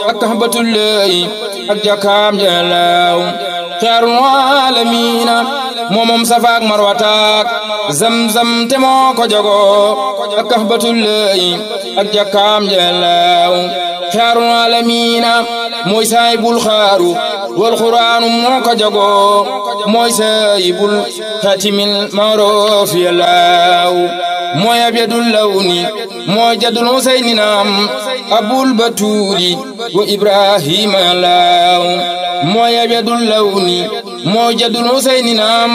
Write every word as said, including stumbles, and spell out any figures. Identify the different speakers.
Speaker 1: ak Kaxbatullaahi ak jàkkaam jalaaw xayrul aalamiina moo moom safaak marwataak zamzam te moo ko jagoo ak Kaxbatullaahi ak jàkkaam jalaaw xayrul aalamiina mooy saahibul xaaru wal quraanu moo ko jagoo mooy saahibul xaatimil ma'ruuf yalaaw mooy abyadul lawni mooy jaddul huseyni naam abul batuuli wa ibrahima yalaaw mooy abyadul lawni mooy jaddul huseyni naam